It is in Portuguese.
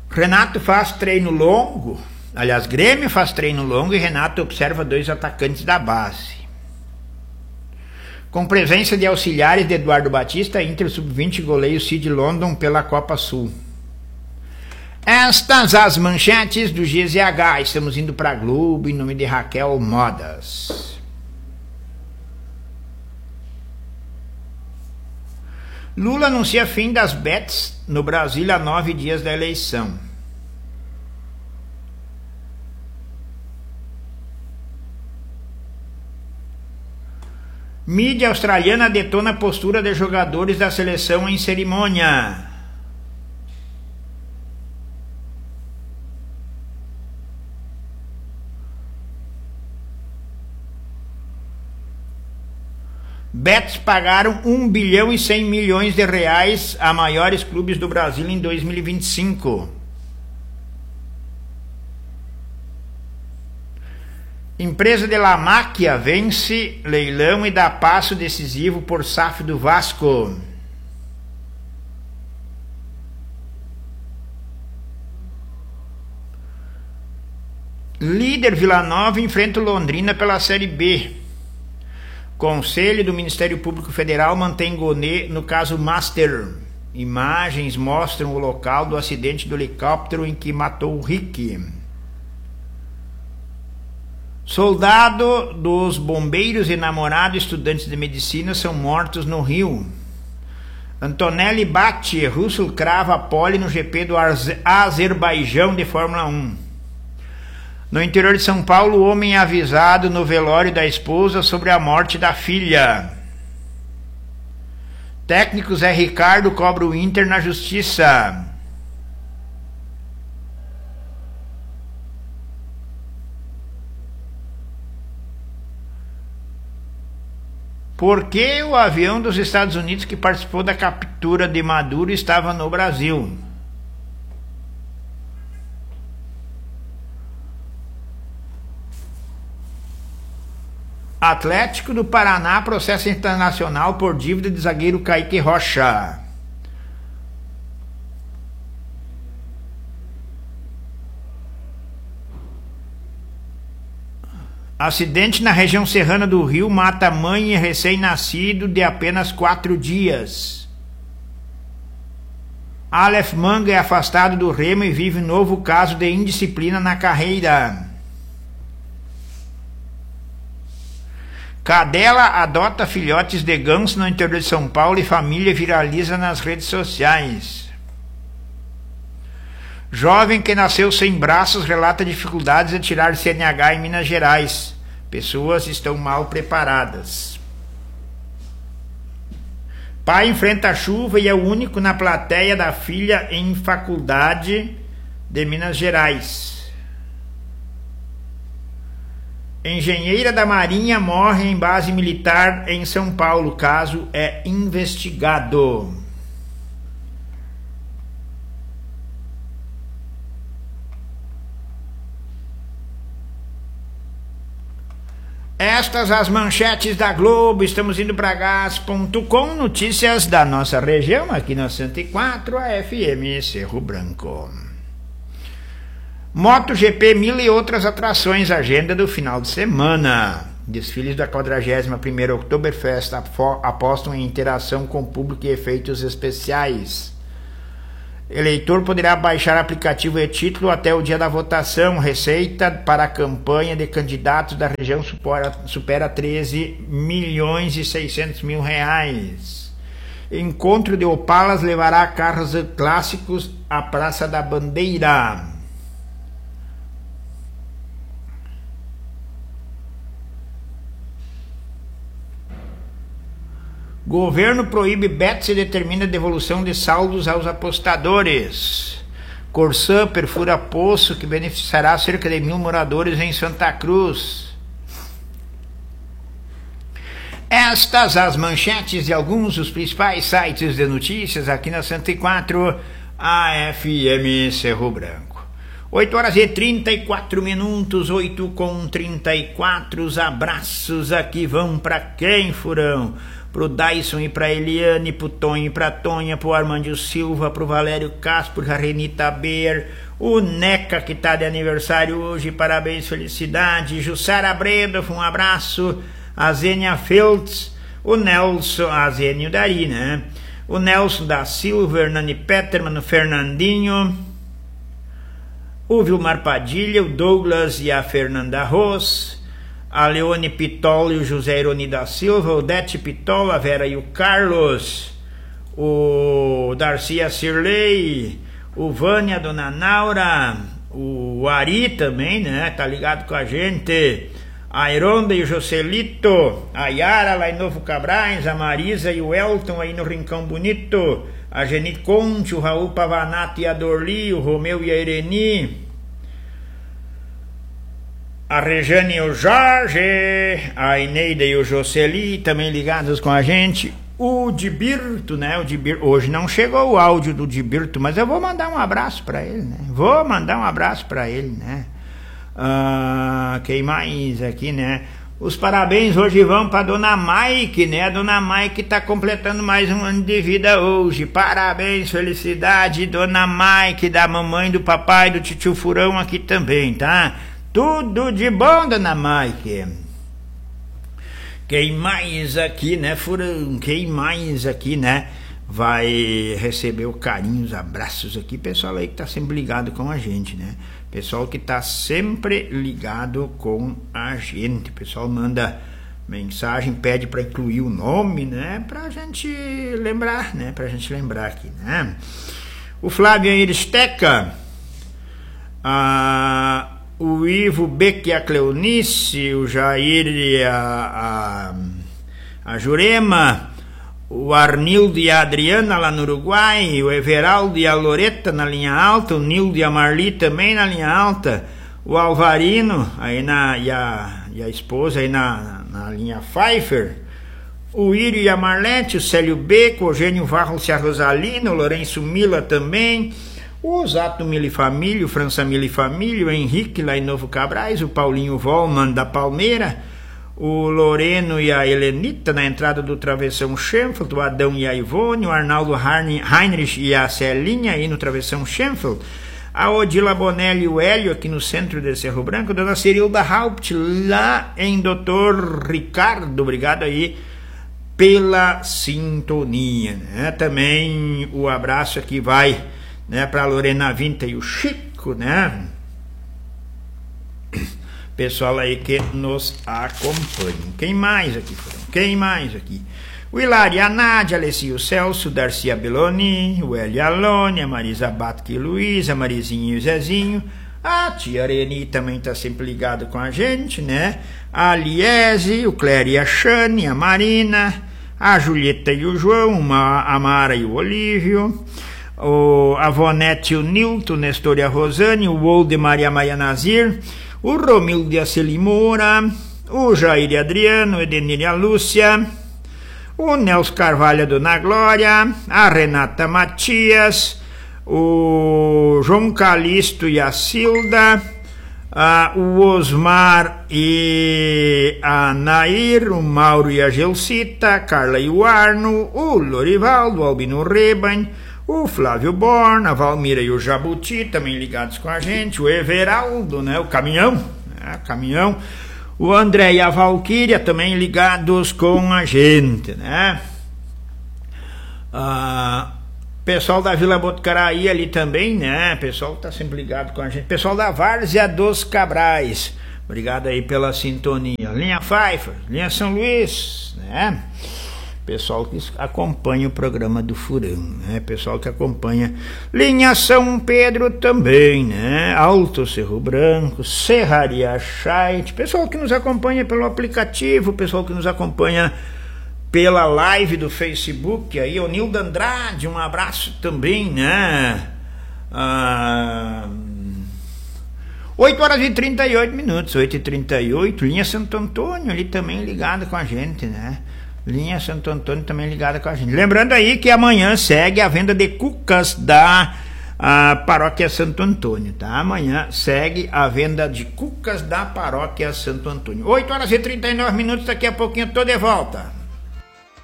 Renato faz treino longo. Aliás, Grêmio faz treino longo e Renato observa 2 atacantes da base. Com presença de auxiliares de Eduardo Batista, Inter Sub-20 goleia o Cid London pela Copa Sul. Estas as manchetes do GZH. Estamos indo para Globo em nome de Raquel Modas. Lula anuncia fim das bets no Brasil a 9 dias da eleição. Mídia australiana detona a postura de jogadores da seleção em cerimônia. Bets pagaram 1 bilhão e 100 milhões de reais a maiores clubes do Brasil em 2025. Empresa de La Máquia vence leilão e dá passo decisivo por SAF do Vasco. Líder Vila Nova enfrenta o Londrina pela Série B. Conselho do Ministério Público Federal mantém Gonê no caso Master. Imagens mostram o local do acidente do helicóptero em que matou o Rick. Soldado dos bombeiros e namorado estudantes de medicina são mortos no Rio. Antonelli bate, Russell crava pole no GP do Azerbaijão de Fórmula 1. No interior de São Paulo, o homem é avisado no velório da esposa sobre a morte da filha. Técnico Zé Ricardo cobra o Inter na justiça. Por que o avião dos Estados Unidos que participou da captura de Maduro estava no Brasil? Atlético do Paraná processa internacional por dívida de zagueiro Kaique Rocha. Acidente na região serrana do Rio mata mãe e recém-nascido de apenas 4 dias. Aleph Manga é afastado do Remo e vive novo caso de indisciplina na carreira. Cadela adota filhotes de ganso no interior de São Paulo e família viraliza nas redes sociais. Jovem que nasceu sem braços relata dificuldades de tirar CNH em Minas Gerais. Pessoas estão mal preparadas. Pai enfrenta a chuva e é o único na plateia da filha em faculdade de Minas Gerais. Engenheira da Marinha morre em base militar em São Paulo. O caso é investigado. Estas as manchetes da Globo. Estamos indo para gas.com. Notícias da nossa região, aqui na 104, a FM Cerro Branco. MotoGP, 1000 e outras atrações, agenda do final de semana. Desfiles da 41ª Oktoberfest apostam em interação com o público e efeitos especiais. Eleitor poderá baixar aplicativo e título até o dia da votação. Receita para a campanha de candidatos da região supera 13 milhões e 600 mil reais. Encontro de Opalas levará carros clássicos à Praça da Bandeira. Governo proíbe bets e determina a devolução de saldos aos apostadores. Corsã perfura poço que beneficiará cerca de 1000 moradores em Santa Cruz. Estas as manchetes de alguns dos principais sites de notícias aqui na 104, a FM Cerro Branco. 8 horas e 34 minutos, 8 com 34, os abraços aqui vão para quem, Furão? pro Dyson e pra Eliane, pro Tonho e pra Tonha, pro Armando Silva, pro Valério Castro, pra Renita Ber, o Neca que tá de aniversário hoje, parabéns, felicidade, Jussara Breda, um abraço, a Zênia Feltz, o Nelson, a Zênio Dari, né? O Nelson da Silva, Hernani Peterman, o Fernandinho, o Vilmar Padilha, o Douglas e a Fernanda Ros, a Leone Pitol e o José Ironi da Silva, o Dete Pitol, a Vera e o Carlos, o Darcy Cirlei, o Vânia, a Dona Naura, o Ari também, né? Tá ligado com a gente. A Ironda e o Joselito, a Yara lá em Novo Cabrais, a Marisa e o Elton aí no Rincão Bonito, a Geni Conte, o Raul Pavanato e a Dorli, o Romeu e a Ireni, a Rejane e o Jorge, a Ineida e o Jocely também ligados com a gente. O Dibirto, né? O Dibirto, hoje não chegou o áudio do Dibirto, mas eu vou mandar um abraço para ele, né? Vou mandar um abraço para ele, né? Quem mais aqui, né? Os parabéns hoje vão para Dona Mike, né? A Dona Mike tá completando mais um ano de vida hoje. Parabéns, felicidade, Dona Mike, da mamãe, do papai, do titio Furão aqui também, tá? Tudo de bom, Dona Mike. Quem mais aqui, né, Furão? Quem mais aqui, né? Vai receber o carinho, os abraços aqui. Pessoal aí que tá sempre ligado com a gente, né? Pessoal que tá sempre ligado com a gente. Pessoal manda mensagem, pede para incluir o nome, né? Pra gente lembrar, né? Pra gente lembrar aqui, né? O Flávio Iristeca, o Ivo Beck e a Cleonice, o Jair e a Jurema, o Arnildo e a Adriana lá no Uruguai, o Everaldo e a Loreta na linha alta, o Nildo e a Marli também na linha alta, o Alvarino aí e a esposa aí na linha Pfeiffer, o Írio e a Marlete, o Célio Beco, o Eugênio Varros e a Rosalina, o Lourenço Mila também, o Zato Mila e Família, o França Mila e Família, o Henrique lá em Novo Cabrais, o Paulinho Volman da Palmeira, o Loreno e a Helenita na entrada do Travessão Schenfeld, o Adão e a Ivone, o Arnaldo Heinrich e a Celinha aí no Travessão Schenfeld, a Odila Bonelli e o Hélio aqui no centro de Cerro Branco, a Dona Cirilda Haupt lá em Doutor Ricardo, obrigado aí pela sintonia, né? Também o abraço aqui vai, né, para a Lorena Vinta e o Chico, né? Pessoal aí que nos acompanha. Quem mais aqui? Quem mais aqui? O Hilário, a Nádia, a Alessia, o Celso, o Darcy Abeloni, o Hélio Alone, a Marisa Batque e Luiz, a Marizinha e o Zezinho, a tia Areni também está sempre ligada com a gente, né? A Liese, o Clério e a Shane, a Marina, a Julieta e o João, a Mara e o Olívio, a Vonete e o Nilton, o Nestor e a Rosane, o Woldemar e a Maria Nazir, o Romildo e a Celimora, o Jair e Adriano, o Edenir e a Lúcia, o Nelson Carvalho e a Dona Glória, a Renata Matias, o João Calixto e a Silda, o Osmar e a Nair, o Mauro e a Gelsita, a Carla e o Arno, o Lorivaldo, o Albino Reban, o Flávio Borna, a Valmira e o Jabuti também ligados com a gente, o Everaldo, né, o Caminhão, né, Caminhão, o André e a Valquíria também ligados com a gente, né? Pessoal da Vila Botucaraí ali também, né? Pessoal que tá sempre ligado com a gente. Pessoal da Várzea dos Cabrais, obrigado aí pela sintonia. Linha Pfeiffer, linha São Luís, né? Pessoal que acompanha o programa do Furão, né? Pessoal que acompanha linha São Pedro também, né? Alto Cerro Branco, Serraria Chait, pessoal que nos acompanha pelo aplicativo, pessoal que nos acompanha pela live do Facebook, aí o Nildo Andrade, um abraço também, né? 8 horas e 38 minutos, 8h38, linha Santo Antônio ali também ligada com a gente, né? Linha Santo Antônio também ligada com a gente. Lembrando aí que amanhã segue a venda de cucas da Paróquia Santo Antônio, tá? Amanhã segue a venda de cucas da Paróquia Santo Antônio. 8 horas e 39 minutos, daqui a pouquinho eu tô de volta.